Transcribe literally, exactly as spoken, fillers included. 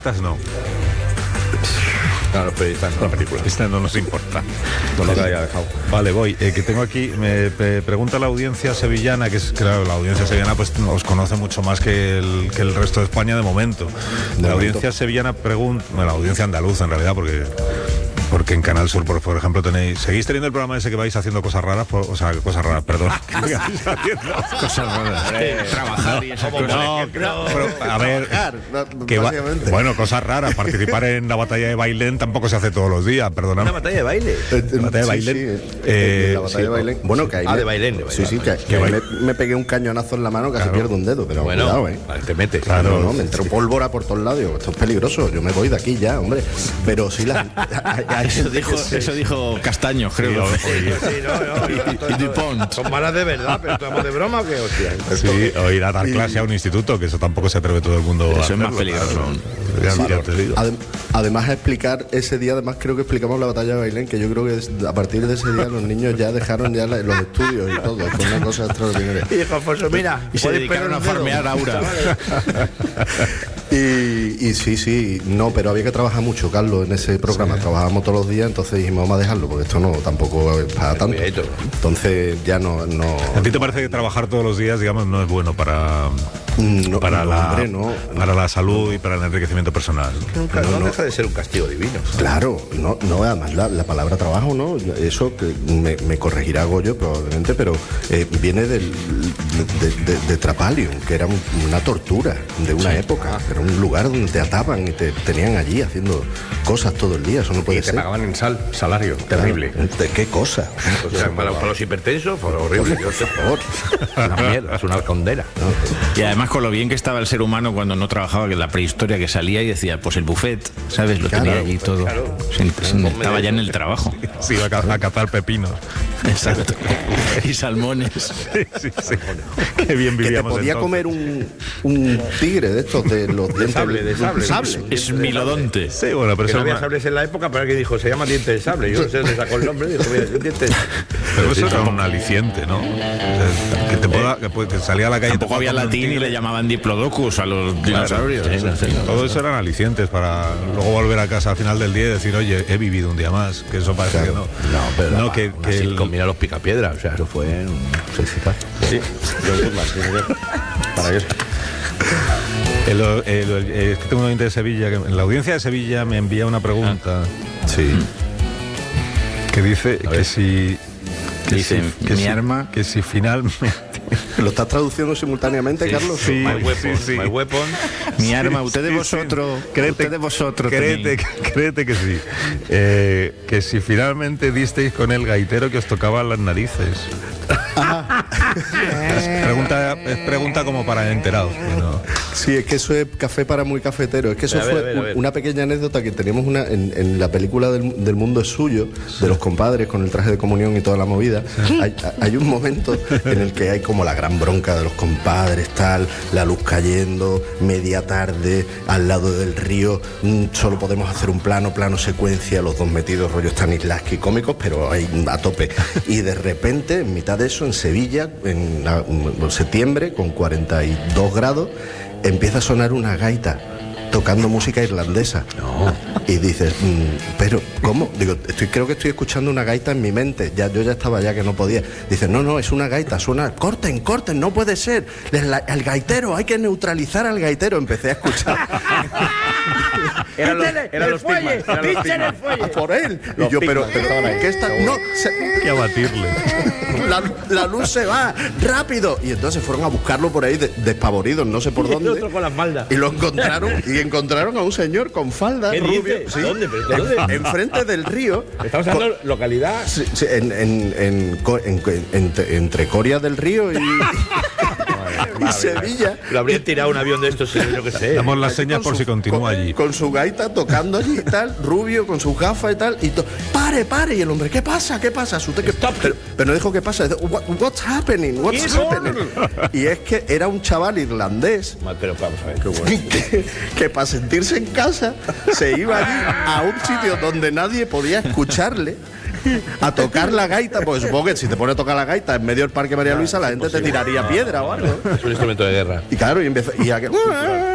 Estas no. No, los periodistas no. La película. Esta no nos importa. No lo que haya dejado. Vale, voy. Eh, que tengo aquí, me, me pregunta la audiencia sevillana, que es, claro, la audiencia sevillana pues os conoce mucho más que el, que el resto de España de momento. De la momento. audiencia sevillana pregunta, bueno, la audiencia andaluza en realidad, porque porque en Canal Sur, por, por ejemplo, tenéis, seguís teniendo el programa ese que vais haciendo cosas raras, por, o sea, cosas raras, perdón. Cosas raras. Eh, trabajar y esas cosas. No, no, pero, a ver, no, que va- básicamente. bueno, cosas raras. Participar en la batalla de Bailén tampoco se hace todos los días, perdóname. ¿Una batalla de baile? La batalla de Sí, Bailén. sí, Eh, la batalla sí, de Bailén. Bueno, que ahí Ah, me- de Bailén, de Sí, sí, que, que Bailén. me, me pegué un cañonazo en la mano, casi Claro. pierdo un dedo, pero Bueno, cuidado, ¿eh? vale, te metes. Claro. No, no, me entró pólvora por todos lados. Digo, esto es peligroso, yo me voy de aquí ya, hombre. Pero sí, la, hay, hay Eso gente dijo, que se- eso dijo Castaño, creo. Sí, oye. Sí, no, no, no, Y Dupont. son malas de verdad, pero estamos de broma o qué, hostia. Sí, o ir a dar clase a un instituto, que eso tampoco se atreve todo el mundo a Eso es hacerlo, más peligroso. claro. Ya, ya te digo. Adem- Además, explicar ese día, además creo que explicamos la batalla de Bailén, que yo creo que es- a partir de ese día los niños ya dejaron ya la- los estudios y todo. Fue una cosa extraordinaria. Y dijo Alfonso, mira, Y se podéis dedicaron pegar a un dedo. farmear Aura. Y, y sí, sí, no, pero había que trabajar mucho, Carlos, en ese programa. Trabajábamos todos los días, entonces dijimos, vamos a dejarlo, porque esto no tampoco es para tanto. Cuidadito. Entonces ya no. no ¿A ti te parece que trabajar todos los días, digamos, no es bueno para, no, para, no, la, hombre, no. para la salud y para el enriquecimiento personal? Nunca, No, no, no. deja de ser un castigo divino. Claro, no, no además la, la palabra trabajo, ¿no? Eso que me, me corregirá Goyo probablemente, pero eh, viene del, de, de, de Trapalium, que era un- una tortura de una época. Era un lugar donde te ataban y te tenían allí haciendo cosas todo el día. Eso no puede Y te ser. pagaban en sal, salario, terrible. ¿De qué cosa? O sea, para, para los hipertensos, fue horrible. Yo sé, por favor. Una mierda, es una condena. Y además con lo bien que estaba el ser humano cuando no trabajaba, que la prehistoria que salía y decía, pues el buffet, ¿sabes? Lo Claro, tenía allí todo. claro. Se- se- estaba ya en el trabajo. Sí, a, ca- a cazar pepinos. Exacto. Y salmones. Sí, sí, sí. Qué bien Que te vivíamos podía entonces. comer un, un tigre de estos de los dientes. sable, de sable. Es milodonte. Sí, bueno, pero Que eso, no había era una- sables en la época, pero alguien dijo, se llama diente de sable. Yo no sé dónde sacó el nombre. Dijo, mira, es un diente de sable. pero eso era un aliciente, ¿no? O sea, que te pueda, que, pues, que salía a la calle. Tampoco te había pueda comer un latín y tigre. le llamaban diplodocus a los dinosaurios. Sí, no sé. Todo eso eran alicientes para luego volver a casa al final del día y decir, oye, he vivido un día más, que eso parece Claro. que no. No, pero no, la- que, aún que así, el- combina los picapiedras, o sea, eso fue un sexitazo. Sí, John Goodman, sí, señor. Para eso. el- el- el- es que tengo un oyente de Sevilla, que en la audiencia de Sevilla me envía una pregunta Sí. que dice A ver. que si... Que Dice, si, que mi si- arma- que si finalmente... ¿Lo estás traduciendo simultáneamente, Carlos? Sí, My weapon, sí, sí. my weapon. Mi arma, usted de Sí, sí. vosotros, Créete- usted de vosotros créete, tenéis. créete que sí. Eh, que si finalmente disteis con el gaitero que os tocaba las narices. es, pregunta, es pregunta como para enterados. que no- Sí, es que eso es café para muy cafetero. Es que eso A ver, fue a ver, a ver. una pequeña anécdota que teníamos una, en, en la película del, del Mundo es Suyo, de los compadres con el traje de comunión y toda la movida. Hay, hay un momento en el que hay como la gran bronca de los compadres, tal, la luz cayendo, media tarde, al lado del río, mm, solo podemos hacer un plano, plano secuencia, los dos metidos, rollo Stanislavski cómicos, pero ahí a tope. Y de repente, en mitad de eso, en Sevilla, en, la- en septiembre, con cuarenta y dos grados, empieza a sonar una gaita tocando música irlandesa. Y dices, mm, pero ¿cómo? Digo, estoy, creo que estoy escuchando una gaita en mi mente. Ya, yo ya estaba ya que no podía. Dices, no, no, es una gaita, suena, corten, corten, no puede ser. El, la- el gaitero, hay que neutralizar al gaitero. Empecé a escuchar. Eran los, eran los pigmas, eran los pigmas. A por él. Y yo, pero, pero, ¿qué está? No, se- Hay que abatirle. la, la luz se va, rápido. Y entonces fueron a buscarlo por ahí de- despavoridos, no sé por Y el dónde. otro con las maldas. Y lo encontraron, y encontraron a un señor con falda ¿Qué rubio. dices? sí, ¿Dónde? ¿Pero dónde? Enfrente del río. Estamos hablando de localidad. Sí, sí, en, en, en, co- en- en- entre, entre Coria del Río y, y Sevilla. Lo habrían tirado un avión de estos, yo qué sé. Damos las señas Con por su- si continúa con- allí. Con su gaita tocando allí y tal, rubio, con sus gafas y tal. Y to- pare, pare. Y el hombre, ¿qué pasa? ¿Qué pasa? Asusté que- pero, pero no dijo qué pasa. Dice, "What- what's happening? What's Yes, happening? Y es que era un chaval irlandés Pero vamos a ver, qué bueno. que, que para sentirse en casa se iba allí a un sitio donde nadie podía escucharle a tocar la gaita, pues supongo que si te pones a tocar la gaita en medio del Parque María Luisa la gente te tiraría piedra o algo. Es un instrumento de guerra. Y claro, y empezó y aquel-